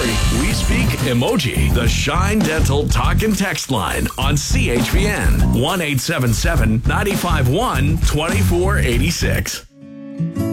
We speak emoji. The Shine Dental talk and text line on CHPN 1-877-951-2486.